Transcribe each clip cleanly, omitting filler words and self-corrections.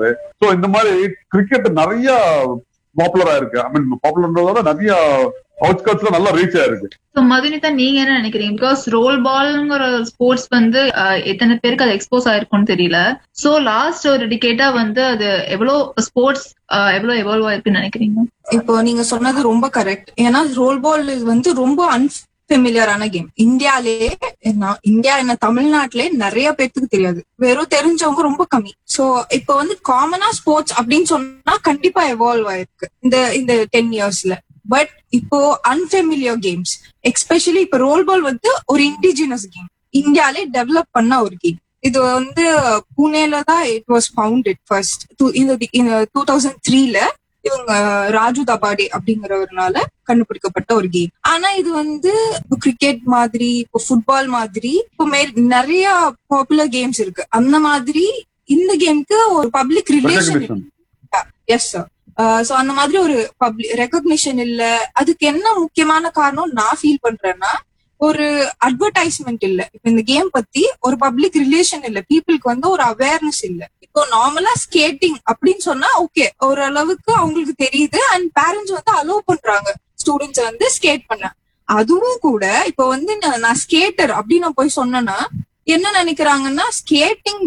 இருக்காரு. சோ இந்த மாதிரி கிரிக்கெட் நிறைய பாப்புலரா இருக்கு. ஐ மீன் பாப்புலர்ன்றதோட நிறைய அவுட்ஸ்கட்ஸ்ல நல்லா ரீச் ஆயிருக்கு. மதுனிதா, நீங்க என்ன நினைக்கிறீங்க? பிகாஸ் ரோல் பால்ங்கிற ஸ்போர்ட்ஸ் எத்தனை பேருக்கு அது எக்ஸ்போஸ் ஆயிருக்கும்னு தெரியல. சோ லாஸ்ட் ஒரு டிகேட்டா அது எவ்வளவு ஸ்போர்ட்ஸ் எவ்வளவு எவால்வ் ஆயிருக்குன்னு நினைக்கிறீங்க? இப்போ நீங்க சொன்னது ரொம்ப கரெக்ட். ஏன்னா ரோல் பால் ரொம்ப அன்ஃபெமிலியரான கேம். இந்தியா என்ன தமிழ்நாட்டிலே நிறைய பேருக்கு தெரியாது, வெறும் தெரிஞ்சவங்க ரொம்ப கம்மி. சோ இப்போ காமனா ஸ்போர்ட்ஸ் அப்படின்னு சொன்னா கண்டிப்பா எவால்வ் ஆயிருக்கு இந்த 10 இயர்ஸ்ல. பட் இப்போ அன்ஃபெமிலியர் கேம்ஸ், எஸ்பெஷலி இப்ப ரோல் பால் ஒரு இண்டிஜினஸ் கேம், இந்தியாலே டெவலப் பண்ண ஒரு கேம். இது புனேல தான் இட் வாஸ் ஃபவுண்டட் ஃபர்ஸ்ட். இந்த 2003ல இவங்க ராஜு தபாடே அப்படிங்கிறவர்னால கண்டுபிடிக்கப்பட்ட ஒரு கேம். ஆனா இது கிரிக்கெட் மாதிரி, இப்போ ஃபுட்பால் மாதிரி இப்போ நிறைய பாப்புலர் கேம்ஸ் இருக்கு. அந்த மாதிரி இந்த கேம்க்கு ஒரு public relation. Yes sir. So அந்த மாதிரி ஒரு பப்ளிக் ரெகக்னிஷன் இல்ல. அதுக்கு என்ன முக்கியமான காரணம் நான் ஃபீல் பண்றேன்னா, ஒரு அட்வர்டைஸ்மெண்ட் இல்ல. இப்ப இந்த கேம் பத்தி ஒரு பப்ளிக் ரிலேஷன் இல்ல, பீப்புளுக்கு ஒரு அவேர்னஸ் இல்ல. இப்போ நார்மலா ஸ்கேட்டிங் அப்படின்னு சொன்னா ஓகே, ஓரளவுக்கு அவங்களுக்கு தெரியுது அண்ட் பேரண்ட்ஸ் அலோவ் பண்றாங்க ஸ்டூடெண்ட்ஸ் ஸ்கேட் பண்ண. அதுவும் கூட இப்போ நான் ஸ்கேட்டர் அப்படின்னு நான் போய் சொன்னேன்னா என்ன நினைக்கிறாங்கன்னா, ஸ்கேட்டிங்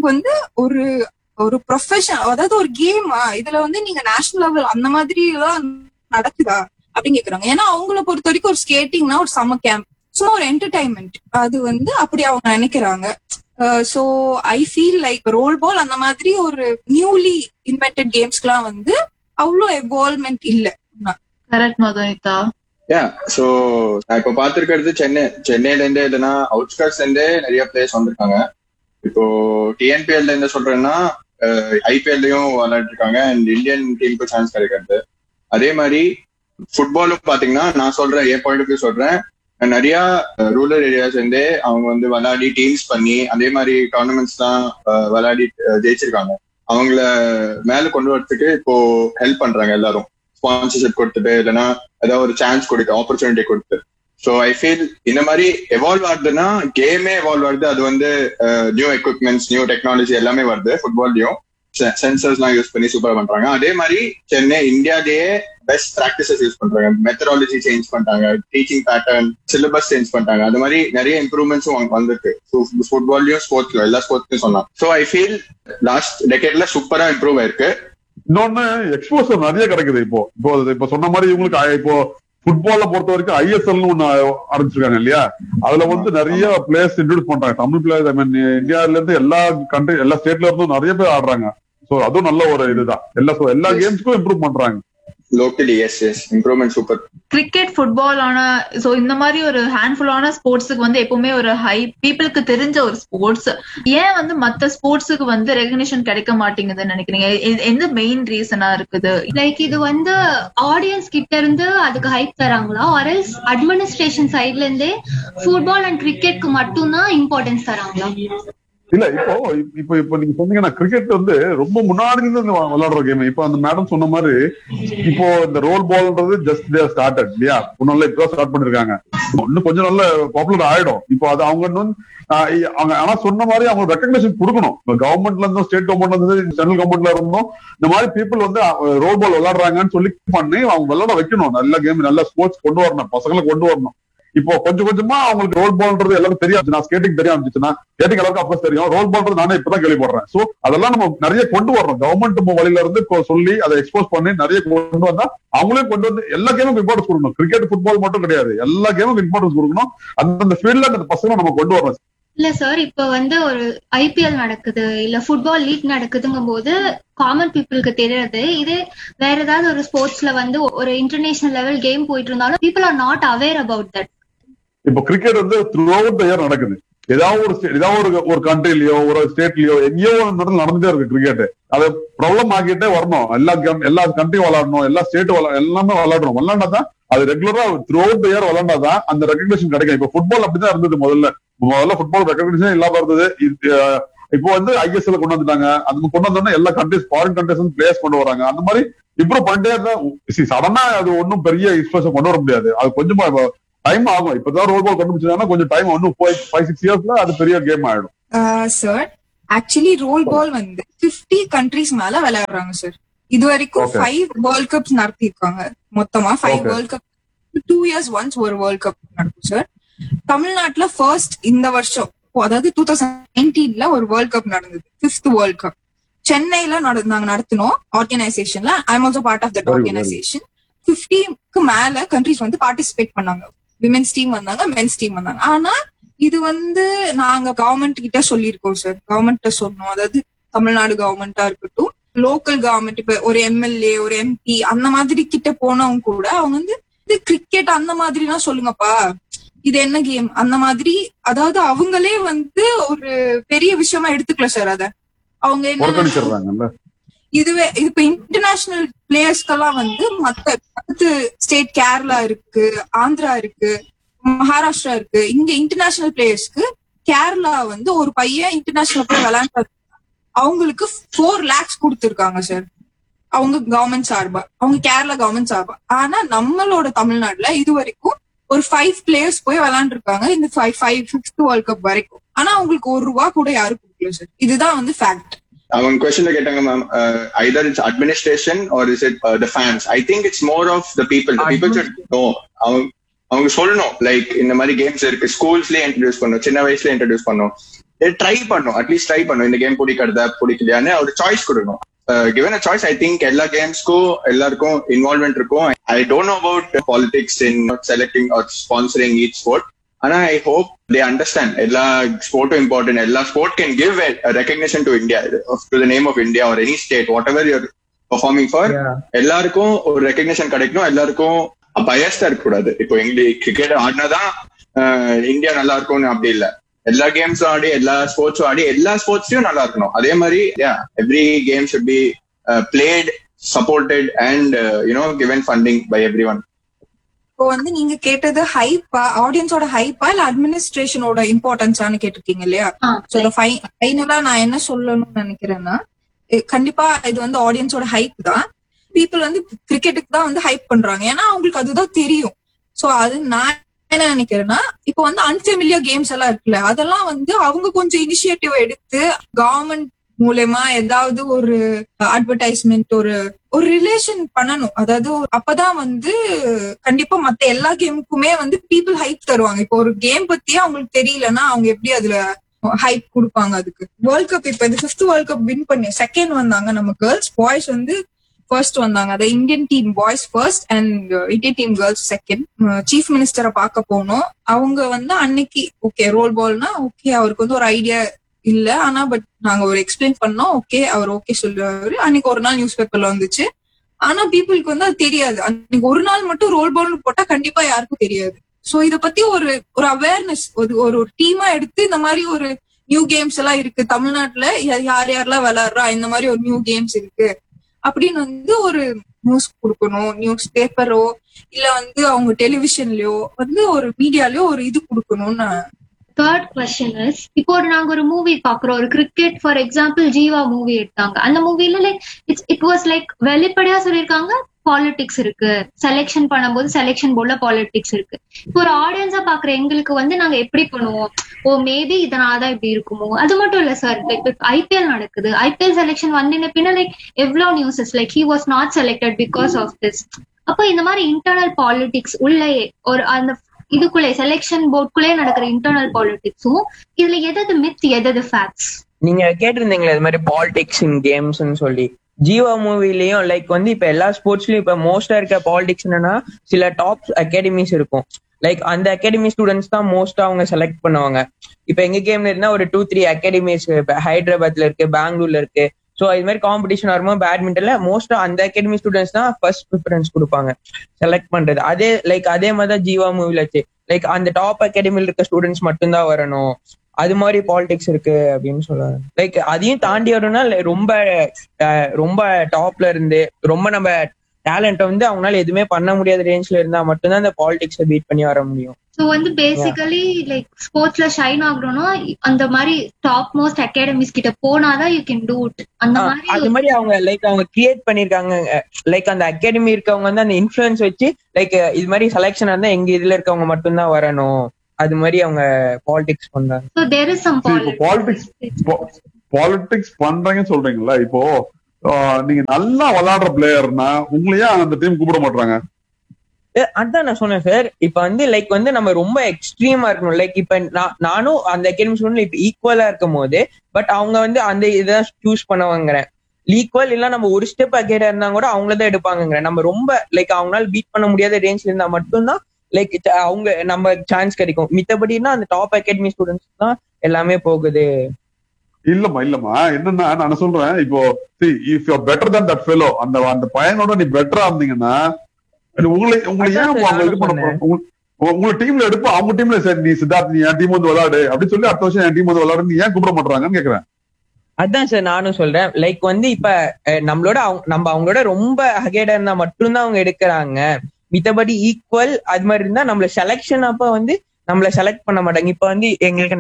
ஒரு ப்ரொஃபஷன், அதாவது ஒரு கேமா, இதுல நீங்க நேஷனல் லெவல் அந்த மாதிரி எல்லாம் நடக்குதா அப்படின்னு கேக்குறாங்க. ஏன்னா அவங்கள பொறுத்த வரைக்கும் ஒரு ஸ்கேட்டிங்னா ஒரு சம்மர் கேம்ப், சும்மா ஒரு என்டர்டைன்மெண்ட். அது அப்படி அவங்க நினைக்கிறாங்க. So I feel like role பால் அந்த மாதிரி ஒரு நியூலி இன்வென்டட் கேம்ஸ்க்குலாம் அவ்வளோ எவால்வ்மெண்ட் இல்ல. கரெக்ட் மதுனிதா. சோ நான் இப்ப பாத்துருக்கிறது சென்னையில இருந்து இல்லைன்னா அவுட்ஸ்கட்ஸ்ல இருந்தே நிறைய பிளேயர்ஸ் வந்திருக்காங்க. இப்போ டிஎன்பிஎல்ல இருந்து சொல்றேன்னா ஐபிஎல்லையும் விளையாட்டு இருக்காங்க அண்ட் இந்தியன் டீமுக்கு சான்ஸ் கிடைக்கிறது. அதே மாதிரி ஃபுட்பாலும் பாத்தீங்கன்னா நான் சொல்றேன், என் பாயிண்ட் ஆஃப் வியூ சொல்றேன், நிறைய ரூரல் ஏரியாஸ் இருந்தே அவங்க விளையாடி டீம்ஸ் பண்ணி அதே மாதிரி டோர்னமெண்ட்ஸ் தான் விளையாடி ஜெயிச்சிருக்காங்க. அவங்கள மேல கொண்டு வரதுக்கு இப்போ ஹெல்ப் பண்றாங்க எல்லாரும், ஸ்பான்சர்ஷிப் கொடுத்துட்டு இல்லைன்னா ஏதாவது ஒரு சான்ஸ் கொடுத்து ஆப்பர்ச்சுனிட்டி கொடுத்து. ஸோ ஐ ஃபீல் இந்த மாதிரி எவால்வ் ஆகுதுன்னா கேமே எவால்வ் ஆகுது. அது நியூ எக்யூப்மெண்ட்ஸ், நியூ டெக்னாலஜி எல்லாமே வருது. ஃபுட்பால்லையும் சென்சர்ஸ் எல்லாம் யூஸ் பண்ணி சூப்பரா பண்றாங்க. அதே மாதிரி இந்தியாலேயே பெஸ்ட் பிராக்டிசஸ் யூஸ் பண்றாங்க, மெத்தடாலஜி சேஞ்ச் பண்றாங்க, டீச்சிங் பேட்டர்ன், சிலபஸ் சேஞ்ச் பண்றாங்க. அது மாதிரி நிறைய இம்ப்ரூவ்மெண்ட்ஸும் வந்திருக்கு ஃபுட்பால்லையும் ஸ்போர்ட்ஸ்லயும், எல்லா ஸ்போர்ட்ஸ்லயும் சொல்லலாம். ஸோ ஐ ஃபீல் லாஸ்ட் டெக்கேட்ல சூப்பரா இம்ப்ரூவ் ஆயிருக்கு. இன்னொன்னு எக்ஸ்போசர் நிறைய கிடைக்குது. இப்போ சொன்ன மாதிரி இவங்களுக்கு இப்போ ஃபுட்பால பொறுத்த வரைக்கும் ஐஎஸ்எல்னு ஒண்ணு ஆரம்பிச்சிருக்காங்க இல்லையா? அதுல நிறைய பிளேயர்ஸ் இன்ட்ரோடியூஸ் பண்றாங்க, தமிழ் பிளேயர்ஸ். ஐ மீன் இந்தியால இருந்து எல்லா கண்ட்ரி, எல்லா ஸ்டேட்ல இருந்தும் நிறைய பேர் ஆடுறாங்க. சோ அதுவும் நல்ல ஒரு இதுதான். எல்லா கேம்ஸ்க்கும் இம்ப்ரூவ் பண்றாங்க locally. S improvement super. Cricket, football so இந்த மாதிரி ஒரு ஹேண்ட்ஃபுல்லான ஸ்போர்ட்ஸுக்கு எப்பவுமே ஒரு ஹை பீப்புளுக்கு தெரிஞ்ச ஒரு ஸ்போர்ட்ஸ். ஏன் மத்த ஸ்போர்ட்ஸுக்கு ரெகக்னிஷன் கிடைக்க மாட்டேங்குதுன்னு நினைக்கிறீங்க? எந்த மெயின் ரீசனா இருக்குது? லைக் இது ஆடியன்ஸ் கிட்ட இருந்து அதுக்கு ஹைப் தராங்களா, ஆர்எல்ஸ் அட்மினிஸ்ட்ரேஷன் சைட்ல இருந்தே ஃபுட்பால் அண்ட் கிரிக்கெட்க்கு மட்டும்தான் இம்பார்ட்டன்ஸ் தராங்களா? இல்ல இப்போ நீங்க சொன்னீங்கன்னா கிரிக்கெட் ரொம்ப முன்னாடி இருந்து விளையாடுற கேம். இப்போ அந்த மேடம் சொன்ன மாதிரி இப்போ இந்த ரோல் பால்ன்றது ஜஸ்ட் தே ஸ்டார்டட் இல்லையா? முன்னால இப்பதான் ஸ்டார்ட் பண்ணிருக்காங்க. இன்னும் கொஞ்சம் நல்ல பாப்புலர் ஆயிடும். இப்போ அது அவங்க ஆனா சொன்ன மாதிரி அவங்க ரெகக்னிஷன் கொடுக்கணும். கவர்மெண்ட்ல இருந்தும், ஸ்டேட் கவர்மெண்ட்ல இருந்து, சென்ட்ரல் கவர்மெண்ட்ல இருந்தும் இந்த மாதிரி பீப்புள் ரோல் பால் விளையாடுறாங்கன்னு சொல்லி பண்ணி அவங்க விளையாட வைக்கணும். நல்ல கேம், நல்ல ஸ்போர்ட்ஸ் கொண்டு வரணும், பசங்களை கொண்டு வரணும். இப்போ கொஞ்சம் கொஞ்சமா அவங்களுக்கு ரோல் பால்ன்றது எல்லாரும் தெரியும். நான் ஸ்கேட்டிங் தெரிய ஆரம்பிச்சுன்னா, ஸ்கேட்டிங் எல்லாருக்கும் அப்ப தெரியும். ரோல் பால்ன்றது நானே இப்பதான் கேள்விப்படுறேன். சோ அதெல்லாம் நம்ம நிறைய கொண்டு வரணும். கவர்மெண்ட் வழியில இருந்து சொல்லி அதை எக்ஸ்போஸ் பண்ணி நிறைய கொண்டு வந்தா அவங்களையும் கொண்டு வந்து எல்லா கேமுக்கும் இம்பார்ட்டன்ஸ் கொடுக்கணும். கிரிக்கெட், ஃபுட்பால் மட்டும் கிடையாது, எல்லா கேமுக்கும் இம்பார்ட்டன்ஸ் கொடுக்கணும். அந்த ஃபீல்ட்ல அந்த பசங்க நம்ம கொண்டு வரணும். இல்ல சார், இப்ப ஒரு ஐபிஎல் நடக்குது இல்ல ஃபுட்பால் லீக் நடக்குதுங்கும் போது காமன் பீப்புளுக்கு தெரியாது. இதே வேற ஏதாவது ஒரு ஸ்போர்ட்ஸ்ல ஒரு இன்டர்நேஷனல் லெவல் கேம் போயிட்டு இருந்தாலும் people are not aware about that. இப்போ cricket through out the year நடக்குது. ஏதாவது ஒரு கண்ட்ரிலயோ ஒரு ஸ்டேட்லயோ எங்கேயோ நடந்துட்டே இருக்கு கிரிக்கெட். அதை ப்ராப்ளம் ஆக்கிட்டே வரணும். எல்லா கண்ட்ரியும் விளையாடணும், எல்லா ஸ்டேட்டும் எல்லாமே விளையாடணும். விளையாண்டாதான் அது ரெகுலரா த்ரூ அவுட் த இயர் விளையாண்டாதான் அந்த ரெகக்னிஷன் கிடைக்கும். இப்போ ஃபுட்பால் அப்படிதான் இருந்தது. முதல்ல ஃபுட்பால் ரெகக்னிஷன் இல்லாம இருந்தது. இப்போ ஐஎஸ்எல் கொண்டு வந்துட்டாங்க. அது கொண்டு வந்தோம்னா எல்லா கண்ட்ரிஸ், ஃபாரின் கண்ட்ரிஸ் பிளேயர்ஸ் கொண்டு வராங்க. அந்த மாதிரி இம்ப்ரூவ் பண்ணிட்டே இருந்தா சடனா அது ஒன்னும் பெரிய எக்ஸ்பிரஷன் கொண்டு வர முடியாது. அது கொஞ்சமா டைம் ஆகும். இப்பதான் ரோல் பால் கண்டுபிடிச்சாங்கன்னா கொஞ்சம் டைம், 5-6 இயர்ஸ்ல அது பெரிய கேம் ஆயிடும். சார், ஆக்சுவலி ரோல் பால் வந்து 50 கண்ட்ரிஸ் மேல விளையாடுறாங்க சார். இது வரைக்கும் 5 வேர்ல்ட் கப்ஸ் நடத்திருக்காங்க. மொத்தமா 5 வேர்ல்ட் கப், 2 years ஒன்ஸ் ஒரு வேர்ல்ட் கப் நடக்கும் சார். தமிழ்நாட்டுல ஃபர்ஸ்ட் இந்த வருஷம், அதாவது 2019 ஒரு வேர்ல்ட் கப் நடந்தது, 5th வேர்ல்ட் கப் சென்னையில நாங்க நடத்தினோம் ஆர்கனைசேஷன்ல. I am also part of that organisation. 50க்கு மேல கண்ட்ரிஸ் வந்து பார்ட்டிசிபேட் பண்ணாங்க. விமென்ஸ் டீம் வந்தாங்க, மென்ஸ் டீம் வந்தாங்க. ஆனா இது வந்து நாங்க கவர்மெண்ட் கிட்ட சொல்லியிருக்கோம் சார். கவர்மெண்ட்ட சொன்னோம், அதாவது தமிழ்நாடு கவர்மெண்டா இருக்கட்டும், லோக்கல் கவர்மெண்ட், இப்ப ஒரு எம்எல்ஏ ஒரு எம்பி அந்த மாதிரி கிட்ட போனவங்க கூட அவங்க வந்து இது கிரிக்கெட் அந்த மாதிரிலாம் சொல்லுங்கப்பா, இது என்ன கேம் அந்த மாதிரி, அதாவது அவங்களே வந்து ஒரு பெரிய விஷயமா எடுத்துக்கல சார். அத அவங்க என்ன இதுவே இப்ப இன்டர்நேஷனல் பிளேயர்ஸ்க்கெல்லாம் வந்து மத்த ஸ்டேட், கேரளா இருக்கு, ஆந்திரா இருக்கு, மகாராஷ்டிரா இருக்கு, இங்க இன்டர்நேஷனல் பிளேயர்ஸ்க்கு கேரளா வந்து ஒரு பையன் இன்டர்நேஷனல் போய் விளையாண்டு அவங்களுக்கு 4 lakhs கொடுத்திருக்காங்க சார். அவங்க கவர்மெண்ட் சார்பா, அவங்க கேரளா கவர்மெண்ட் சார்பா. ஆனா நம்மளோட தமிழ்நாட்டுல இது வரைக்கும் ஒரு 5 players போய் விளையாண்டுருக்காங்க இந்த 5th வேர்ல்ட் கப் வரைக்கும். ஆனா அவங்களுக்கு ₹1 கூட யாரும் கொடுக்கல சார். இதுதான் வந்து ஃபேக்ட். அவங்க கொஸ்டின்ல கேட்டாங்க ma'am, Hyder it's administration R is it the fans. I think it's more of the people. The people should know. அவங்க சொல்லணும், லைக் இந்த மாதிரி கேம்ஸ் இருக்கு, ஸ்கூல்ஸ்லயே இன்ட்ரடியூஸ் பண்ணும், சின்ன வயசுல இன்ட்ரடியூஸ் பண்ணும், ட்ரை பண்ணும், அட்லீஸ்ட் ட்ரை பண்ணும். இந்த கேம் பிடிக்கலையான்னு ஒரு சாய்ஸ் கொடுக்கணும். Given a choice, I think எல்லா கேம்ஸ்க்கும் எல்லாருக்கும் இன்வால்வ்மெண்ட் இருக்கும். I don't know about politics in selecting R sponsoring each sport. ஆனா ஐ ஹோப் தே அண்டர்ஸ்டாண்ட் எல்லா ஸ்போர்ட்டும் இம்பார்ட்டன்ட். எல்லா sport can give recognition to India, to the name of India or any state, what ever your performing for. எல்லாருக்கும் ஒரு recognition கிடைக்கணும். எல்லாருக்கும் பயஸ்டா இருக்க கூடாது. இப்போ எங்களுக்கு கிரிக்கெட் ஆடினாதான் இந்தியா நல்லா இருக்கும்னு அப்படி இல்ல. எல்லா கேம்ஸும் ஆடி, எல்லா ஸ்போர்ட்ஸும் ஆடி, எல்லா ஸ்போர்ட்ஸ்லயும் நல்லா இருக்கணும். அதே மாதிரி every game should be plate, supported and given funding by everyone. இப்போ வந்து நீங்க கேட்டது ஹைப்பா, ஆடியன்ஸோட ஹைப்பா இல்ல அட்மினிஸ்ட்ரேஷனோட இம்பார்ட்டன்ஸான்னு கேட்டிருக்கீங்க இல்லையா? ஃபைனலா நான் என்ன சொல்லணும்னு நினைக்கிறேன்னா, கண்டிப்பா இது வந்து ஆடியன்ஸோட ஹைப் தான். பீப்புள் வந்து கிரிக்கெட்டுக்கு தான் வந்து ஹைப் பண்றாங்க, ஏன்னா அவங்களுக்கு அதுதான் தெரியும். சோ அது நான் என்ன நினைக்கிறேன்னா, இப்போ வந்து அன்ஃபெமிலியர் கேம்ஸ் எல்லாம் இருக்குல்ல, அதெல்லாம் வந்து அவங்க கொஞ்சம் இனிஷியேட்டிவ் எடுத்து கவர்மெண்ட் மூலமா ஏதாவது ஒரு அட்வர்டைஸ்மெண்ட், ஒரு ரிலேஷன் பண்ணணும். அதாவது அப்பதான் வந்து கண்டிப்பா மத்த எல்லா கேமுக்குமே வந்து பீப்புள் ஹைப் தருவாங்க. இப்போ ஒரு கேம் பத்தியே அவங்களுக்கு தெரியலன்னா அவங்க எப்படி அதுல ஹைப் கொடுப்பாங்க? அதுக்கு வேர்ல்ட் கப், இப்ப இந்த 5th வேர்ல்ட் கப் வின் பண்ணி செகண்ட் வந்தாங்க நம்ம கேர்ள்ஸ். பாய்ஸ் வந்து ஃபர்ஸ்ட் வந்தாங்க. அது Indian team boys first and Indian team girls second. Chief மினிஸ்டரை பார்க்க போனோம். அவங்க வந்து அன்னைக்கு ஓகே ரோல் பால்னா ஓகே, அவருக்கு வந்து ஒரு ஐடியா இல்ல, ஆனா பட் நாங்க ஒரு எக்ஸ்பிளைன் பண்ணோம், ஓகே அவர் ஓகே சொல்லுவாரு. அன்னைக்கு ஒரு நாள் நியூஸ் பேப்பர்ல வந்துச்சு. ஆனா பீப்புளுக்கு வந்து அது தெரியாது. அன்னைக்கு ஒரு நாள் மட்டும் ரோல் பால்னு போட்டா கண்டிப்பா யாருக்கும் தெரியாது. சோ இத பத்தி ஒரு அவேர்னஸ், ஒரு டீமா எடுத்து இந்த மாதிரி ஒரு நியூ கேம்ஸ் எல்லாம் இருக்கு தமிழ்நாட்டுல, யார் யாரெல்லாம் விளையாடுறா, இந்த மாதிரி ஒரு நியூ கேம்ஸ் இருக்கு அப்படின்னு வந்து ஒரு நியூஸ் கொடுக்கணும். நியூஸ் பேப்பரோ இல்ல வந்து அவங்க டெலிவிஷன்லயோ வந்து ஒரு மீடியாலயோ ஒரு இது கொடுக்கணும்னு. தேர்ட் கொஸ்டின் இஸ், இப்போ நாங்க ஒரு மூவி பாக்குறோம், ஒரு cricket for example Jeeva movie எடுத்தாங்க. அந்த மூவில லைக் இட் வாஸ் லைக் வெளிப்படையா சொல்லியிருக்காங்க பாலிடிக்ஸ் இருக்கு, செலெக்ஷன் பண்ணும்போது செலெக்ஷன் போர்ட்ல பாலிடிக்ஸ் இருக்கு. இப்போ ஒரு ஆடியன்ஸா பாக்குற எங்களுக்கு வந்து நாங்க எப்படி பண்ணுவோம், ஓ மேபி இதனாலதான் இப்படி இருக்குமோ? அது மட்டும் இல்ல சார், லைக் ஐபிஎல் நடக்குது, ஐபிஎல் செலெக்ஷன் வந்து பின்ன லைக் எவ்வளவு newses like he was not selected because of this. அப்போ இந்த மாதிரி இன்டர்னல் பாலிடிக்ஸ் உள்ளே ஒரு அந்த இதுக்குள்ளே செலெக்ஷன் போர்டுக்குள்ளே நடக்கிற இன்டர்னல் பாலிடிக்ஸும் இதுல எது மித் எது ஃபேக்ட்ஸ்? நீங்க கேட்டிருந்தீங்களா இது மாதிரி பாலிடிக்ஸ் இன் கேம்ஸ்ன்னு சொல்லி. ஜீவா மூவிலயும் லைக் வந்து இப்ப எல்லா ஸ்போர்ட்ஸ்லயும் இப்ப மோஸ்டா இருக்க பாலிடிக்ஸ் என்னன்னா, சில டாப் அகாடமிஸ் இருக்கும். லைக் அந்த அகாடமி ஸ்டூடெண்ட்ஸ் தான் மோஸ்டா அவங்க செலக்ட் பண்ணுவாங்க. இப்ப எங்க கேம்ல இருந்தா ஒரு 2-3 அகாடமிஸ் ஹைதராபாத்ல இருக்கு, பெங்களூர்ல இருக்கு. சோ இது மாதிரி காம்படிஷன் வரும்போது பேட்மிண்டன்ல மோஸ்டா அந்த அகாடமி ஸ்டூடெண்ட்ஸ் தான் ஃபர்ஸ்ட் ப்ரிஃபரன்ஸ் கொடுப்பாங்க செலக்ட் பண்றது. அதே மாதிரிதான் ஜீவா மூவில வச்சு லைக் அந்த டாப் அகாடமில இருக்க ஸ்டூடெண்ட்ஸ் மட்டும்தான் வரணும், அது மாதிரி பாலிடிக்ஸ் இருக்கு அப்படின்னு சொல்லுவாங்க. லைக் அதையும் தாண்டி வரணும்னா ரொம்ப டாப்ல இருந்து ரொம்ப நம்ம டேலண்ட்டை வந்து அவங்களால எதுவுமே பண்ண முடியாத ரேஞ்ச்ல இருந்தா மட்டும்தான் அந்த பாலிடிக்ஸை பீட் பண்ணி வர முடியும். சோ வந்து பேசிக்கலி லைக் ஸ்போர்ட்ஸ்ல ஷைன் ஆகணும்னா அந்த மாதிரி டாப் மோஸ்ட் அகாடமிஸ் கிட்ட போனாதான் யூ கேன் டூ இட். அந்த மாதிரி அது மாதிரி அவங்க கிரியேட் பண்ணிருக்காங்க. லைக் அந்த அகாடமி இருக்கவங்க வந்து அந்த இன்ஃப்ளூயன்ஸ் வச்சு லைக் இது மாதிரி செலக்ஷன் இருந்தா எங்க இதுல இருக்கவங்க மட்டும்தான் வரணும், அது மாதிரி அவங்க பாலிடிக்ஸ் பண்றாங்க. So there is some இப்போ பாலிடிக்ஸ் பண்றீங்கன்னு சொல்றீங்களா? இப்போ நீங்க நல்லா விளையாடுற பிளேயர்னா உங்களையே அந்த டீம் கூப்பிட மாட்டாங்க. அதான் நான் சொன்னேன் சார். இப்ப வந்து லைக் வந்து நம்ம ரொம்ப எக்ஸ்ட்ரீமா இருக்கணும். லைக் இப்ப நானும் அந்த அகாடமி ஸ்டூடெண்ட் இப்ப ஈக்குவலா இருக்கும் போது பட் அவங்க வந்து அந்த இதான் சூஸ் பண்ணுவாங்கிறேன். ஈக்குவல் இல்ல நம்ம ஒரு ஸ்டெப் அகேடா இருந்தா கூட அவங்களதான் எடுப்பாங்கிறேன். நம்ம ரொம்ப லைக் அவங்களால பீட் பண்ண முடியாத ரேஞ்ச்ல இருந்தா மட்டும்தான் லைக் அவங்க நம்ம சான்ஸ் கிடைக்கும். மித்தபடினா அந்த டாப் அகாடமி ஸ்டூடெண்ட்ஸ் தான் எல்லாமே போகுது. இல்லம்மா என்னன்னா நான் சொல்றேன், இப்போ if you better than that fellow, அந்த பையனோட நீ பெட்டரா இருந்தீங்கன்னா உங்களை ஏன் அவங்க இது பண்ண போறாங்க? உங்க டீம்ல எடுப்பா, அவங்க டீம்ல சரி நீ சித்தார்த் நீ என் டீம் வந்து விளையாடு அப்படின்னு சொல்லி அடுத்த வருஷம் என் டீம் வந்து விளையாடு நீ ஏன் கூப்பிட மாட்டாங்கன்னு கேக்குறேன். அதான் சார் நானும் சொல்றேன். லைக் வந்து இப்ப நம்ம அவங்களோட ரொம்ப அகேடா இருந்தா மட்டும்தான் அவங்க எடுக்கிறாங்க. மித்தபடி ஈக்குவல் அது மாதிரி இருந்தா நம்மள செலக்ஷன் அப்ப வந்து நம்மள செலக்ட் பண்ண மாட்டாங்க. இப்ப வந்து எங்களுக்கு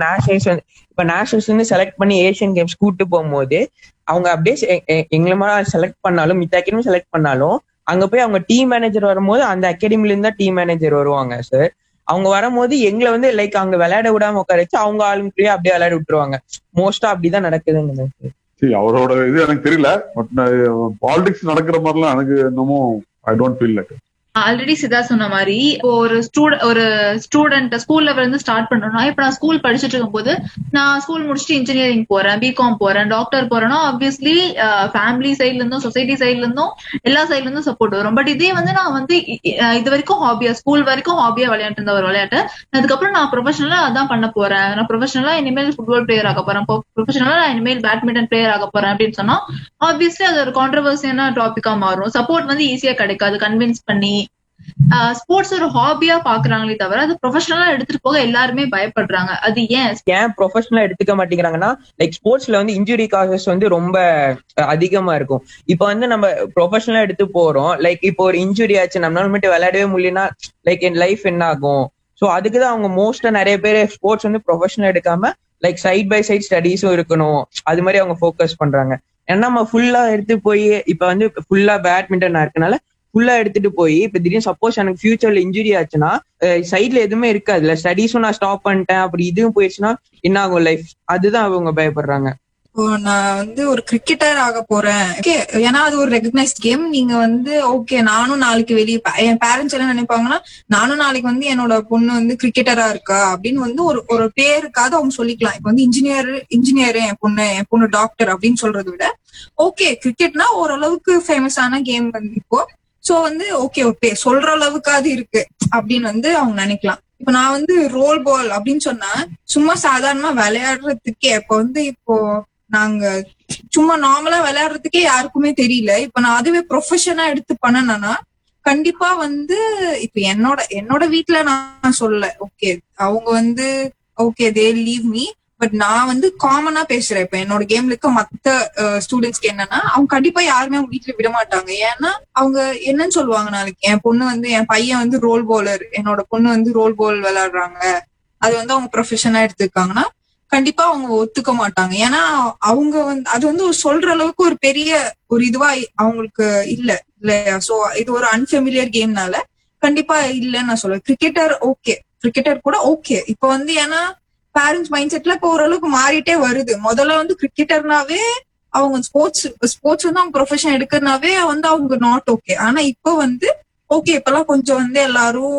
நேஷனல்ஸ் வந்து செலக்ட் பண்ணி ஏசியன் கேம்ஸ் கூட்டு போகும்போது அவங்க அப்படியே எங்களை மாதிரி செலக்ட் பண்ணாலும் மித்த அகாடமி செலக்ட் பண்ணாலும் அங்க போய் அவங்க டீம் மேனேஜர் வரும்போது அந்த அகாடமில இருந்தா டீம் மேனேஜர் வருவாங்க சார். அவங்க வரும்போது எங்களை வந்து லைக் அங்க விளையாட விடாம உட்கார வச்சு அவங்க ஆளுங்களையே அப்படியே விளையாட விட்டுருவாங்க. மோஸ்டா அப்படிதான் நடக்குதுங்க. அவரோட இது எனக்கு தெரியல. பட் பாலிடிக்ஸ் நடக்கிற மாதிரிலாம் எனக்கு இன்னமும் I don't feel like. Already சிதா சொன்ன மாதிரி இப்போ ஒரு ஸ்டூடெண்ட் ஸ்கூல் லெவல்ல இருந்து ஸ்டார்ட் பண்றோம்னா, இப்ப நான் ஸ்கூல் படிச்சுட்டு இருக்கும் போது நான் ஸ்கூல் முடிச்சுட்டு இன்ஜினியரிங் போறேன், பிகாம் போறேன், டாக்டர் போறேன்னா ஆப்வியஸ்லி ஃபேமிலி சைட்ல இருந்தும் சொசைட்டி சைட்ல இருந்தும் எல்லா சைட்ல இருந்தும் சப்போர்ட் வரும். பட் இதே வந்து நான் வந்து இது வரைக்கும் ஹாபியா ஸ்கூல் வரைக்கும் ஹாபியா விளையாட்டு இருந்த ஒரு விளையாட்டு அதுக்கப்புறம் நான் ப்ரொஃபஷனலா அதான் பண்ண போறேன், நான் ப்ரொஃபஷனலா இனிமேல் ஃபுட்பால் பிளேயர் ஆக போறேன், ப்ரொஃபஷனலா நான் இனிமேல் பேட்மிண்டன் பிளேயர் ஆக போறேன் அப்படின்னு சொன்னா ஆப்வியஸ்லி அது ஒரு கான்ட்ரவர்சியான டாபிக்கா மாறும். சப்போர்ட் வந்து ஈஸியா கிடைக்காது. கன்வின்ஸ் பண்ணி ஸ்போர்ட்ஸ் ஒரு ஹாபியா பாக்குறாங்களே தவிர அது ப்ரொஃபஷனலா எடுத்துட்டு போக எல்லாருமே பயப்படுறாங்க. அது ஏன் ப்ரொஃபஷனலா எடுத்துக்க மாட்டேங்கிறாங்கன்னா லைக் ஸ்போர்ட்ஸ்ல வந்து இன்ஜுரி காசஸ் வந்து ரொம்ப அதிகமா இருக்கும். இப்ப வந்து நம்ம ப்ரொஃபஷனலா எடுத்து போறோம், லைக் இப்போ ஒரு இன்ஜுரி ஆச்சு நம்மளால மட்டும் விளையாடவே முடியலன்னா லைக் என் லைஃப் என்ன ஆகும்? சோ அதுக்குதான் அவங்க மோஸ்டா நிறைய பேர் ஸ்போர்ட்ஸ் வந்து ப்ரொஃபஷனல் எடுக்காம லைக் சைட் பை சைட் ஸ்டடீஸும் இருக்கணும் அது மாதிரி அவங்க ஃபோக்கஸ் பண்றாங்க. ஏன்னா நம்ம ஃபுல்லா எடுத்து போய் இப்ப வந்து ஃபுல்லா பேட்மிண்டன் இருக்கனால ஃபுல்லா எடுத்துட்டு போய் இப்ப திடீர்னு சப்போஸ் எனக்கு ஃபியூச்சர்ல இன்ஜுரி ஆச்சுன்னா சைட்ல எதுவுமே இருக்காதுல்ல, ஸ்டடீஸும் நான் ஸ்டாப் பண்ணிட்டேன் அப்படி இதுவும் போயிடுச்சுன்னா என்ன ஆகும் லைஃப்? அதுதான் அவங்க பயப்படுறாங்க. நான் வந்து ஒரு கிரிக்கெட்டர் ஆக போறேன், ஏன்னா அது ஒரு ரெகக்னைஸ்ட் கேம். நீங்க வந்து ஓகே நானும் நாளைக்கு வெளியே என் பேரண்ட்ஸ் என்ன நினைப்பாங்கன்னா நானும் நாளைக்கு வந்து என்னோட பொண்ணு வந்து கிரிக்கெட்டரா இருக்கா அப்படின்னு வந்து ஒரு பேருக்காவது அவங்க சொல்லிக்கலாம். இப்ப வந்து இன்ஜினியர் என் பொண்ணு டாக்டர் அப்படின்னு சொல்றதை விட ஓகே கிரிக்கெட்னா ஓரளவுக்கு ஃபேமஸான கேம் வந்து இப்போ சோ வந்து ஓகே சொல்ற அளவுக்காவது இருக்கு அப்படின்னு வந்து அவங்க நினைக்கலாம். இப்ப நான் வந்து ரோல் பால் அப்படின்னு சொன்னா சும்மா சாதாரணமா விளையாடுறதுக்கே இப்போ நாங்க சும்மா நார்மலா விளையாடுறதுக்கே யாருக்குமே தெரியல. இப்ப நான் அதுவே ப்ரொஃபஷனா எடுத்து பண்ணனா கண்டிப்பா வந்து இப்ப என்னோட வீட்டுல நான் சொல்லல ஓகே அவங்க வந்து okay they leave me. But நான் வந்து காமனா பேசுறேன். இப்ப என்னோட கேம்ல இருக்க மத்த ஸ்டூடெண்ட்ஸ்க்கு என்னன்னா அவங்க கண்டிப்பா யாருமே அவங்க வீட்டுல விட மாட்டாங்க. ஏன்னா அவங்க என்னன்னு சொல்லுவாங்க, நாளைக்கு என் பையன் வந்து ரோல் பாலர், என்னோட பொண்ணு வந்து ரோல் பால் விளையாடுறாங்க, அது வந்து அவங்க ப்ரொஃபஷனா எடுத்துருக்காங்கன்னா கண்டிப்பா அவங்க ஒத்துக்க மாட்டாங்க. ஏன்னா அவங்க வந்து அது வந்து சொல்ற அளவுக்கு ஒரு பெரிய ஒரு இதுவா அவங்களுக்கு இல்லையா. சோ இது ஒரு அன்ஃபெமிலியர் கேம்னால கண்டிப்பா இல்லன்னு நான் சொல்லுவேன். கிரிக்கெட்டர் கூட ஓகே இப்ப வந்து ஏன்னா பேரண்ட்ஸ் மைண்ட் செட்ல இப்ப ஓரளவுக்கு மாறிட்டே வருது. முதல்ல வந்து கிரிக்கெட்டர்னாவே அவங்க ஸ்போர்ட்ஸ் வந்து அவங்க ப்ரொஃபஷன் எடுக்கிறனாவே வந்து அவங்க நாட் ஓகே. ஆனா இப்ப வந்து ஓகே இப்பெல்லாம் கொஞ்சம் வந்து எல்லாரும்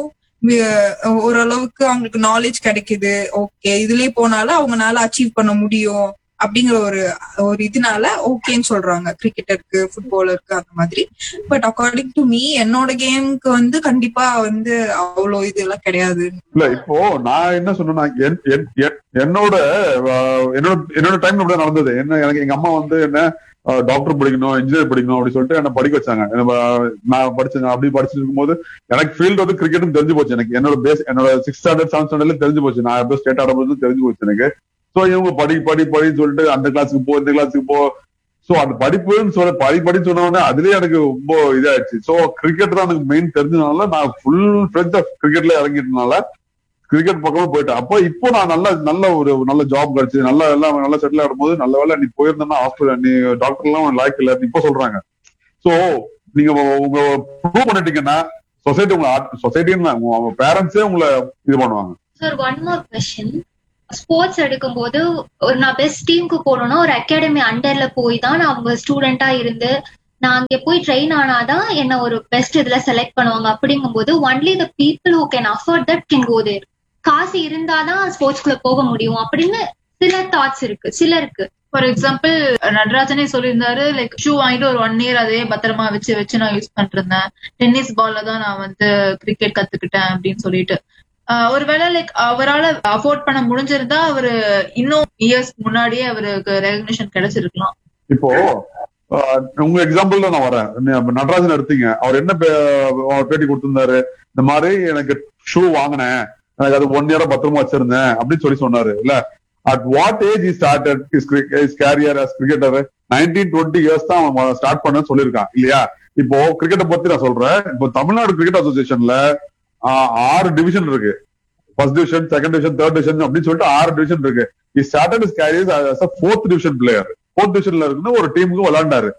ஓரளவுக்கு அவங்களுக்கு நாலேஜ் கிடைக்குது. ஓகே இதுலயே போனாலும் அவங்களால அச்சீவ் பண்ண முடியும் அப்படிங்கிற ஒரு இதனால ஓகேன்னு சொல்றாங்க கிரிக்கெட்டருக்கு ஃபுட்பாலருக்கு அந்த மாதிரி. பட் அக்கார்டிங் டு மீ என்னோட கேமுக்கு வந்து கண்டிப்பா வந்து அவ்வளவு இது எல்லாம் கிடையாது. இல்ல இப்போ நான் என்ன சொன்னா என்னோட டைம்ல அப்படியே நடந்தது. எனக்கு எங்க அம்மா வந்து என்ன டாக்டர் படிக்கணும் இன்ஜினியர் படிக்கணும் அப்படின்னு சொல்லிட்டு என்ன படிக்க வச்சாங்க. நான் படிச்சேன். அப்படி படிச்சுட்டு இருக்கும்போது எனக்கு ஃபீல்டு வந்து கிரிக்கெட்னு தெரிஞ்சு போச்சு. எனக்கு என்னோட 6th ஸ்டாண்டர்ட் 7th ஸ்டாண்டர்ட்ல தெரிஞ்சு போச்சு. நான் எப்போ ஸ்டேட் ஆடும்போது தெரிஞ்சு போச்சு எனக்கு. சோ இவங்க படின்னு சொல்லிட்டு அந்த கிளாஸுக்கு போ இந்த கிளாஸுக்கு போ. சோ அந்த படிப்புன்னு படின்னு சொன்ன உடனே அதுலயே எனக்கு ரொம்ப இதாயிடுச்சு. சோ கிரிக்கெட் தான் எனக்கு மெயின் தெரிஞ்சதுனால நான் ஃபுல் ஃபிளெட்ஜ் ஆஃப் கிரிக்கெட்ல இறங்கிட்டனால கிரிக்கெட் பக்கமா போயிட்டேன். அப்போ இப்போ நான் நல்ல ஜாப் கிடைச்சு நல்லா செட்டில் ஆடும்போது நல்ல வேலை நீ போயிருந்தா ஹாஸ்பிட்டல் நீ டாக்டர் எல்லாம் லாய்க்கு இல்ல இப்போ சொல்றாங்க. சோ நீங்க உங்க ப்ரூவ் பண்ணிட்டீங்கன்னா சொசைட்டி உங்க பேரண்ட்ஸே உங்களை இது பண்ணுவாங்க. Sir one more question. Sports எடுக்கும்போது நான் பெஸ்ட் டீமுக்கு போகணும்னா ஒரு அகாடமி அண்டர்ல போய் தான் நான் அவங்க ஸ்டூடெண்டா இருந்து நான் அங்க போய் ட்ரெயின் ஆனாதான் என்ன ஒரு பெஸ்ட் இதுல செலக்ட் பண்ணுவாங்க. அப்படிங்கும்போது only the people who can afford that can go தேர். காசு இருந்தாதான் ஸ்போர்ட்ஸ்குள்ள போக முடியும் அப்படின்னு சில தாட்ஸ் இருக்கு சிலருக்கு. ஃபார் எக்ஸாம்பிள் நடராஜனே சொல்லியிருந்தாரு, லைக் ஷூ வாங்கிட்டு ஒரு 1 இயர் அதே பத்திரமா வச்சு நான் யூஸ் பண்ணிருந்தேன். டென்னிஸ் பால்ல தான் நான் வந்து கிரிக்கெட் கத்துக்கிட்டேன் அப்படின்னு சொல்லிட்டு. ஒருவேளை லைக் அவரால் அஃபோர்ட் பண்ண முடிஞ்சிருந்தா அவரு இன்னும் இயர்ஸ் முன்னாடியே அவருக்கு ரெகக்னிஷன் கிடைச்சிருக்கலாம். இப்போ உங்க எக்ஸாம்பிள்ல நான் வரேன். நடராஜன் எடுத்தீங்க, அவர் என்ன பேட்டி கொடுத்திருந்தாரு, இந்த மாதிரி எனக்கு ஷூ வாங்கினேன், எனக்கு அது 1 இயரா பத்திரமா வச்சிருந்தேன் அப்படின்னு சொல்லி சொன்னாரு இல்ல. At what age he started his career as cricketer? 19-20 years தான் அவன் ஸ்டார்ட் பண்ண சொல்லியிருக்கான் இல்லையா. இப்போ கிரிக்கெட்டை பத்தி நான் சொல்றேன். இப்போ தமிழ்நாடு கிரிக்கெட் அசோசியேஷன்ல 6 டிவிஷன் இருக்கு. First division, second division, third division அப்படின்னு சொல்லிட்டு 6 டிவிஷன் இருக்கு. He started his career as a 4th division player. 4th divisionல இருந்து ஒரு டீமுக்கு விளையாண்டாரு.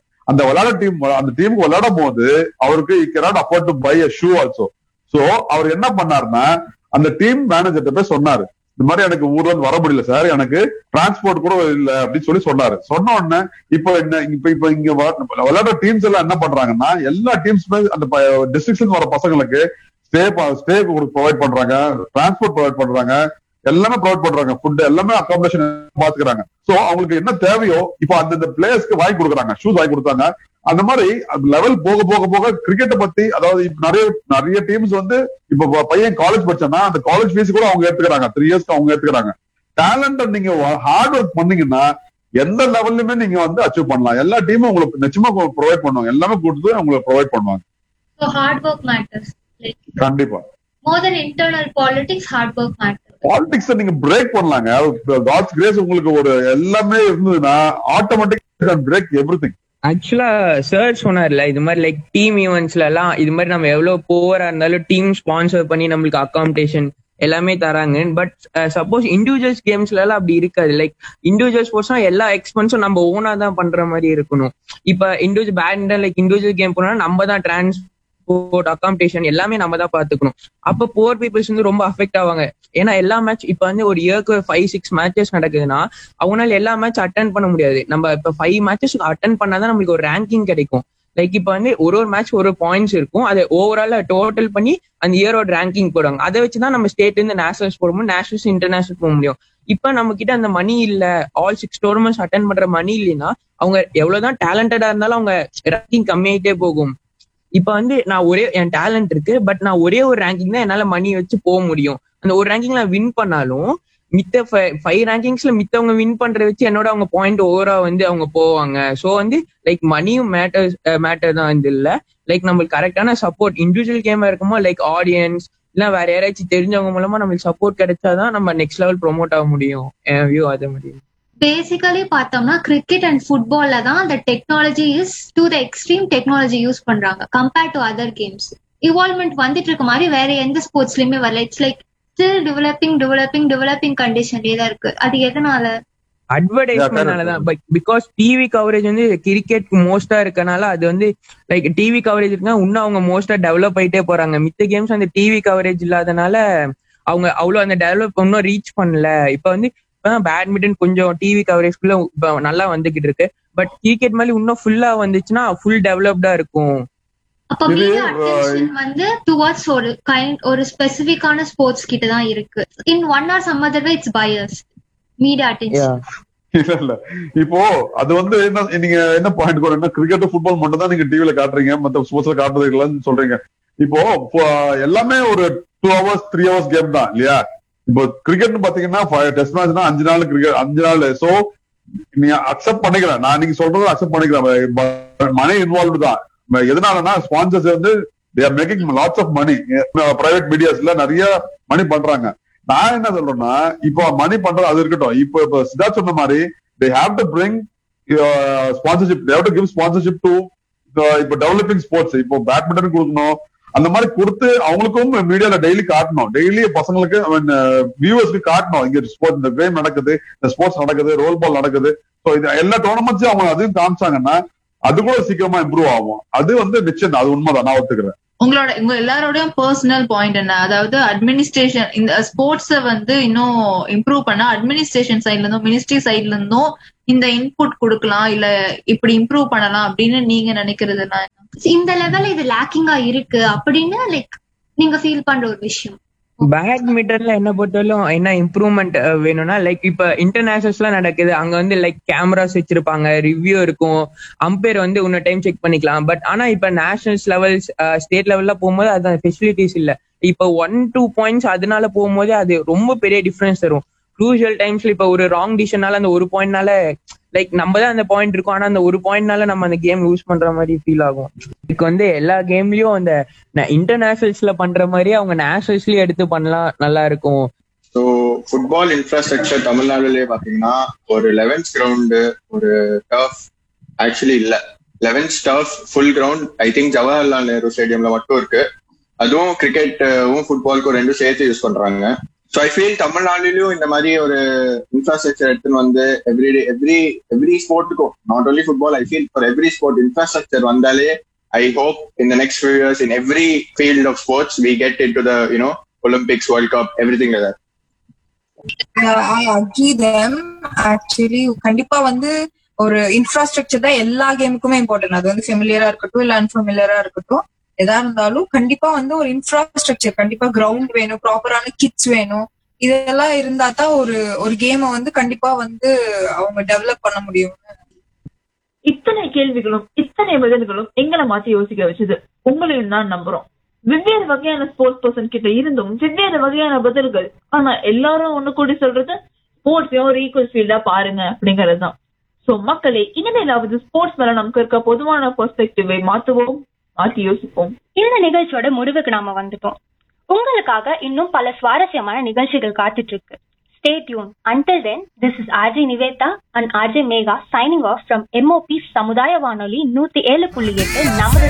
அந்த டீமுக்கு விளையாடும் போது அவருக்கு he cannot afford to buy a shoe also. So அவர் என்ன பண்ணாருன்னா அந்த டீம் மேனேஜர்கிட்ட போய் சொன்னாரு, இந்த மாதிரி எனக்கு ஊர்ல இருந்து வர முடியல சார், எனக்கு டிரான்ஸ்போர்ட் கூட இல்ல அப்படின்னு சொல்லி சொன்னாரு. சொன்ன உடனே இப்போ இங்க விளையாடுற டீம்ஸ் எல்லாம் என்ன பண்றாங்கன்னா எல்லா டீம்ஸுமே அந்த டிஸ்ட்ரிக்ட்ல வர பசங்களுக்கு ஸ்டே ப்ரொவைட் பண்றாங்க, டிரான்ஸ்போர்ட் ப்ரொவைட் பண்றாங்க, எல்லாமே ப்ரொவைட் பண்றாங்க, ஃபுட் எல்லாமே அகாமடேஷன் பாத்துக்கிறாங்க. சோ அவங்களுக்கு என்ன தேவையோ இப்போ அந்த பிளேயர்ஸ்க்கு வாங்கி கொடுக்குறாங்க, ஷூஸ் வாங்கி கொடுத்தாங்க. அந்த மாதிரி லெவல் போக போக போக கிரிக்கெட்டை பத்தி, அதாவது நிறைய டீம்ஸ் வந்து இப்ப பையன் காலேஜ் படிச்சானா அந்த காலேஜ் ஃபீஸ் கூட அவங்க ஏத்துக்கிறாங்க, 3 இயர்ஸ்க்கு அவங்க ஏத்துக்கிறாங்க. டேலண்ட் நீங்க ஹார்ட் ஒர்க் பண்ணீங்கன்னா எந்த லெவல்லுமே நீங்க வந்து அச்சீவ் பண்ணலாம். எல்லா டீமும் உங்களுக்கு நிச்சயமா ப்ரொவைட் பண்ணுவாங்க, எல்லாமே கொடுத்து உங்களுக்கு ப்ரொவைட் பண்ணுவாங்க. So hard work matters. கண்டிப்பா. More than internal politics, hard work matters. Politics நீங்க பிரேக் பண்ணலாங்க. காட்ஸ் கிரேஸ் உங்களுக்கு ஒரு எல்லாமே இருந்ததுன்னா ஆட்டோமேட்டிக்கா பிரேக் எவ்ரிதிங். ஆக்சுவலா சார் சொன்னார்ல, இது மாதிரி லைக் டீம் ஈவெண்ட்ஸ்ல எல்லாம் இது மாதிரி நம்ம எவ்வளவு போவரா இருந்தாலும் டீம் ஸ்பான்சர் பண்ணி நம்மளுக்கு அகாமடேஷன் எல்லாமே தராங்க. பட் சப்போஸ் இண்டிவிஜுவல்ஸ் கேம்ஸ்ல எல்லாம் அப்படி இருக்காது. லைக் இண்டிவிஜுவல் ஸ்போர்ட்ஸ்னா எல்லா எக்ஸ்பென்ஸும் நம்ம ஓனா தான் பண்ற மாதிரி இருக்கணும். இப்ப individual badminton like individual game போனா நம்ம தான் டிரான்ஸ்போர்ட் அகாமடேஷன் எல்லாமே நம்ம தான் பாத்துக்கணும். அப்ப புவர் பீப்புள்ஸ் வந்து ரொம்ப அஃபெக்ட் ஆவாங்க. ஏன்னா எல்லா மேட்ச் இப்ப வந்து ஒரு இயர்க்கு 5-6 மேட்சஸ் நடக்குதுன்னா அவங்களால எல்லா மேட்ச் அட்டன் பண்ண முடியாது. நம்ம இப்ப 5 மேட்சஸ் அட்டன் பண்ணாதான் நம்மளுக்கு ஒரு ரேங்கிங் கிடைக்கும். லைக் இப்ப வந்து ஒரு மேட்ச் ஒரு பாயிண்ட்ஸ் இருக்கும், அதை ஓவரால் டோட்டல் பண்ணி அந்த இயரோட ரேங்கிங் போடுவாங்க. அதை வச்சுதான் நம்ம ஸ்டேட்ல இருந்து நேஷனல்ஸ் போட முடியும், நேஷனல்ஸ் இன்டர்நேஷனல் போக முடியும். இப்ப நம்ம கிட்ட அந்த மணி இல்ல, ஆல் 6 டோர்னமெண்ட்ஸ் அட்டன் பண்ற மணி இல்லைன்னா அவங்க எவ்வளவுதான் டேலண்டடா இருந்தாலும் அவங்க ரேங்கிங் கம்மியாயிட்டே போகும். இப்ப வந்து நான் என் டேலண்ட் இருக்கு, பட் நான் ஒரே ஒரு ரேங்கிங் தான் என்னால மணி வச்சு போக முடியும். அந்த ஒரு ரேங்கிங் நான் வின் பண்ணாலும் மித்த 5 ரேங்கிங்ஸ்ல மித்தவங்க வின் பண்றத வச்சு என்னோட அவங்க பாயிண்ட் ஓவரா வந்து அவங்க போவாங்க. சோ வந்து லைக் மணியும் மேட்டர் தான் வந்து இல்ல. லைக் நம்மளுக்கு கரெக்டான சப்போர்ட் இண்டிவிஜுவல் கேமா இருக்குமோ லைக் ஆடியன்ஸ் இல்ல வேற யாராச்சும் தெரிஞ்சவங்க மூலமா நம்மளுக்கு சப்போர்ட் கிடைச்சாதான் நம்ம நெக்ஸ்ட் லெவல் ப்ரொமோட் ஆக முடியும். வியூ அதே மாதிரி பேசிக்கலி பார்த்தோம்னா கிரிக்கெட் அண்ட் ஃபுட்பால்ல தான் அந்த technology is to the extreme technology use பண்றாங்க கம்பேர்ட் டு அதர் கேம்ஸ். இவால்வ்மெண்ட் வந்துட்டு இருக்க மாதிரி வேற எந்த ஸ்போர்ட்ஸ்லயுமே வரல. இட்ஸ் லைக் ஸ்டில் டெவலப்பிங் கண்டிஷன்லயே தான் இருக்கு. அது எதனால? அட்வர்டைஸ்மெண்ட்னாலதான். பிகாஸ் டிவி கவரேஜ் வந்து கிரிக்கெட் மோஸ்டா இருக்கனால அது வந்து லைக் டிவி கவரேஜ் இருக்கா இன்னும் அவங்க மோஸ்டா டெவலப் ஆயிட்டே போறாங்க. மித்த கேம்ஸ் அந்த டிவி கவரேஜ் இல்லாதனால அவங்க அவ்வளவு அந்த டெவலப் இன்னும் ரீச் பண்ணல. இப்ப வந்து பேட்மிண்டன் கொஞ்சம் டிவி கவரேஜ்குள்ள நல்லா வந்துகிட்டு இருக்கு. பட் கிரிக்கெட் மாதிரி இன்னும் ஃபுல்லா வந்துச்சுன்னா ஃபுல் டெவலப்டா இருக்கும். அப்ப மீடியா அட்டென்ஷன் வந்து டுவர்ட்ஸ் ஒரு ஸ்பெசிபிக்கான ஸ்போர்ட்ஸ் கிட்ட தான் இருக்கு. In one R some other way it's biased media attention. இல்ல இப்போ அது வந்து என்ன நீங்க என்ன பாயிண்ட் போறீங்கன்னா கிரிக்கெட் ஃபுட்பால் மட்டும் தான் நீங்க டிவில காட்டுறீங்க, மத்த ஸ்போர்ட்ஸ்ல காட்டுறது இல்லன்னு சொல்றீங்க. இப்போ எல்லாமே ஒரு 2 hours 3 hours கேம் தான் இல்லையா. இப்போ கிரிக்கெட் பாத்தீங்கன்னா டெஸ்ட் மேட்ச்னா 5 நாள் கிரிக்கெட் 5 நாள். சோ நீ அக்செப்ட் பண்ணிக்கிறேன், நான் நீங்க சொல்றதை அக்செப்ட் பண்ணிக்கிறேன். மணி இன்வால்வ் தான். எதனாலன்னா ஸ்பான்சர்ஸ் வந்து they are making lots of money. Private மீடியாஸ்ல நிறைய மணி பண்றாங்க. நான் என்ன சொல்றேன்னா இப்போ மணி பண்றது அது இருக்கட்டும். இப்போ சித்தார்த் சொன்ன மாதிரி they have to bring sponsorship, they have to give sponsorship to இப்போ டெவலப்பிங் ஸ்போர்ட்ஸ். இப்போ பேட்மிண்டன் கொடுக்கணும், அந்த மாதிரி கொடுத்து அவங்களுக்கும் மீடியால டெய்லி காட்டணும், டெய்லி பசங்களுக்கு வியூவர்ஸ்க்கு காட்டணும் இங்க ஸ்போர்ட்ஸ் இந்த கேம் நடக்குது, இந்த ஸ்போர்ட்ஸ் நடக்குது, ரோல் பால் நடக்குது. ஸோ இது எல்லா டோர்னமெண்ட்ஸும் அவங்க அதையும் காமிச்சாங்கன்னா அது கூட சீக்கிரமா இம்ப்ரூவ் ஆகும். அது வந்து நிச்சயம் அது உண்மைதான், நான் ஒத்துக்கிறேன். உங்க எல்லாரோடையும் பர்சனல் பாயிண்ட் என்ன? அதாவது அட்மினிஸ்ட்ரேஷன் இந்த ஸ்போர்ட்ஸ வந்து இன்னும் இம்ப்ரூவ் பண்ணா அட்மினிஸ்ட்ரேஷன் சைட்ல இருந்தும் மினிஸ்ட்ரி சைட்ல இருந்தும் இந்த இன்புட் கொடுக்கலாம், இல்ல இப்படி இம்ப்ரூவ் பண்ணலாம் அப்படின்னு நீங்க நினைக்கிறது என்ன? இந்த லெவல்ல இது லேக்கிங்கா இருக்கு அப்படின்னு லைக் நீங்க ஃபீல் பண்ற ஒரு விஷயம். பேட்மிண்டன்ல என்ன பொறுத்தவரைக்கும் என்ன இம்ப்ரூவ்மெண்ட் வேணும்னா லைக் இப்ப இன்டர்நேஷனல்ஸ் எல்லாம் நடக்குது, அங்க வந்து லைக் கேமராஸ் வச்சிருப்பாங்க, ரிவ்யூ இருக்கும், அம்பையர் வந்து இன்னொரு டைம் செக் பண்ணிக்கலாம். பட் ஆனா இப்ப நேஷனல்ஸ் லெவல்ஸ் ஸ்டேட் லெவல்ல போகும்போது அது ஃபெசிலிட்டிஸ் இல்ல. இப்ப 1-2 பாயிண்ட்ஸ் அதனால போகும்போது அது ரொம்ப பெரிய டிஃபரன்ஸ் தரும். க்ரூஷியல் டைம்ஸ்ல இப்ப ஒரு ராங் டிசிஷனால அந்த ஒரு பாயிண்ட்னால லைக் நம்ம தான் அந்த பாயிண்ட் இருக்கும், ஆனா அந்த ஒரு பாயிண்ட்னால நம்ம அந்த கேம் லூஸ் பண்ற மாதிரி ஃபீல் ஆகும். இதுக்கு வந்து எல்லா கேம்லயும் அந்த இன்டர்நேஷனல்ஸ்ல பண்ற மாதிரி அவங்க நேஷனல்ஸ்லயும் எடுத்து பண்ணலாம், நல்லா இருக்கும். ஸோ ஃபுட்பால் இன்ஃப்ராஸ்ட்ரக்சர் தமிழ்நாடுலயே பாத்தீங்கன்னா ஒரு 11th கிரவுண்டு, ஒரு டர்ஃப் ஆக்சுவலி இல்ல. 11th turf full ground I think Jawaharlal Nehru ஸ்டேடியம்ல மட்டும் இருக்கு. அதுவும் கிரிக்கெட்டும் ஃபுட்பாலுக்கும் ரெண்டும் சேர்த்து யூஸ் பண்றாங்க. ஸோ ஐ ஃபீல் தமிழ்நாடுலயும் இந்த மாதிரி ஒரு இன்ஃப்ராஸ்ட்ரக்சர் எடுத்துன்னு வந்து every ஸ்போர்ட்டுக்கும், not only football, I feel for every sport infrastructure வந்தாலே I hope in the next few years in every field of sports we get into the Olympics, World Cup, everything like that. I agree them actually. கண்டிப்பா வந்து ஒரு infrastructure தான் எல்லா கேமுக்குமே important. அது வந்து ஃபெமிலியரா இருக்கட்டும் இல்ல அன்ஃபெமிலியரா இருக்கட்டும், எதா இருந்தாலும் கண்டிப்பா வந்து ஒரு இன்ஃப்ராஸ்ட்ரக்சர், கண்டிப்பா கிரவுண்ட் வேணும், ப்ராப்பரான கிட்ஸ் வேணும். இதெல்லாம் இருந்தா தான் ஒரு கேமை வந்து கண்டிப்பா வந்து அவங்க டெவலப் பண்ண முடியும். இத்தனை கேள்விகளும் இத்தனை பதில்களும் எங்களை மாத்தி யோசிக்க வச்சது உங்களையும் தான் நம்புறோம். வெவ்வேறு வகையான ஸ்போர்ட்ஸ் பர்சன் கிட்ட இருந்தும் வெவ்வேறு வகையான பதில்கள், ஆனா எல்லாரும் ஒண்ணு கூடி சொல்றது ஸ்போர்ட்ஸையும் ஒரு ஈக்குவல் ஃபீல்டா பாருங்க அப்படிங்கறதுதான். சோ மக்களே, இனிமேலாவது ஸ்போர்ட்ஸ் மேல நமக்கு இருக்க பொதுவான பெர்ஸ்பெக்டிவை மாத்துவோம், மாத்தி யோசிப்போம். இந்த நிகழ்ச்சியோட முடிவுக்கு நாம வந்துட்டோம். உங்களுக்காக இன்னும் பல சுவாரஸ்யமான நிகழ்ச்சிகள் காத்துட்டு இருக்கு. Stay tuned. Until then, this is RJ Niveta and RJ Megha signing off from MOP சமுதாய வானொலி 107.8 நமது